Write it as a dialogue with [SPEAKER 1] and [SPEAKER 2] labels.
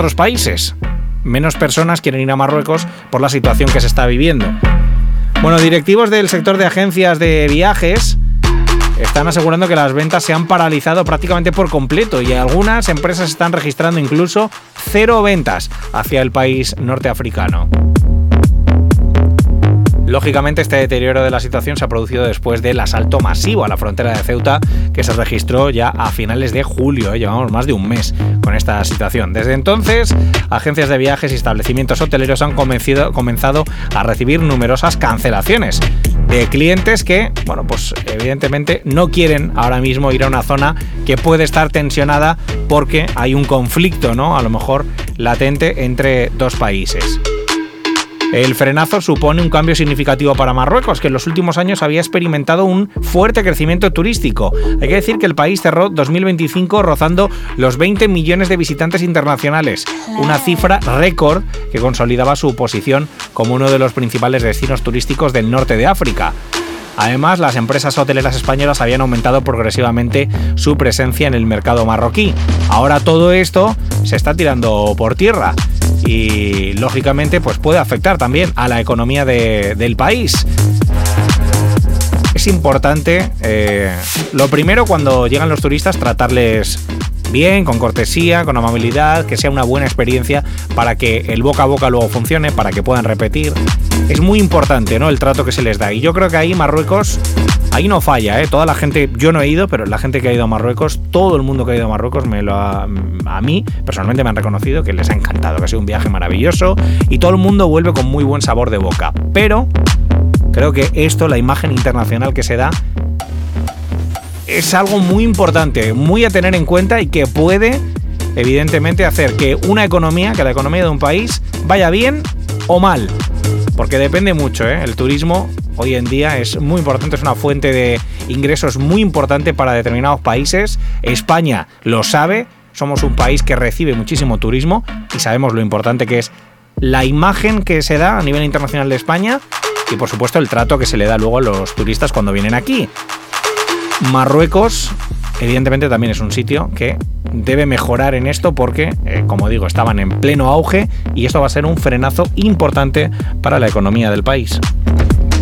[SPEAKER 1] otros países. Menos personas quieren ir a Marruecos por la situación que se está viviendo. Bueno, directivos del sector de agencias de viajes están asegurando que las ventas se han paralizado prácticamente por completo y algunas empresas están registrando incluso 0 ventas hacia el país norteafricano. Lógicamente, este deterioro de la situación se ha producido después del asalto masivo a la frontera de Ceuta, que se registró ya a finales de julio. Llevamos más de un mes con esta situación. Desde entonces, agencias de viajes y establecimientos hoteleros han comenzado a recibir numerosas cancelaciones de clientes que, bueno, pues evidentemente no quieren ahora mismo ir a una zona que puede estar tensionada porque hay un conflicto, ¿no? A lo mejor latente entre dos países. El frenazo supone un cambio significativo para Marruecos, que en los últimos años había experimentado un fuerte crecimiento turístico. Hay que decir que el país cerró 2025 rozando los 20 millones de visitantes internacionales, una cifra récord que consolidaba su posición como uno de los principales destinos turísticos del norte de África. Además, las empresas hoteleras españolas habían aumentado progresivamente su presencia en el mercado marroquí. Ahora todo esto se está tirando por tierra y, lógicamente, pues puede afectar también a la economía del país. Es importante, lo primero, cuando llegan los turistas, tratarles bien, con cortesía, con amabilidad, que sea una buena experiencia para que el boca a boca luego funcione, para que puedan repetir. Es muy importante, ¿no?, el trato que se les da. Y yo creo que ahí Marruecos, ahí no falla, ¿eh? Toda la gente, yo no he ido, pero la gente que ha ido a Marruecos, todo el mundo que ha ido a Marruecos a mí personalmente me han reconocido que les ha encantado, que ha sido un viaje maravilloso y todo el mundo vuelve con muy buen sabor de boca. Pero creo que esto, la imagen internacional que se da, es algo muy importante, muy a tener en cuenta y que puede, evidentemente, hacer que la economía de un país vaya bien o mal. Porque depende mucho, ¿eh? El turismo hoy en día es muy importante, es una fuente de ingresos muy importante para determinados países. España lo sabe, somos un país que recibe muchísimo turismo y sabemos lo importante que es la imagen que se da a nivel internacional de España y, por supuesto, el trato que se le da luego a los turistas cuando vienen aquí. Marruecos, evidentemente, también es un sitio que debe mejorar en esto porque, como digo, estaban en pleno auge y esto va a ser un frenazo importante para la economía del país.